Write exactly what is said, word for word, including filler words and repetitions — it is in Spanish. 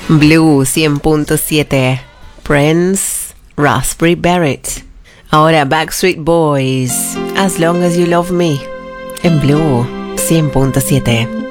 Blue cien punto siete. Prince, Raspberry Beret. Ahora Backstreet Boys, As Long As You Love Me. En Blue cien punto siete.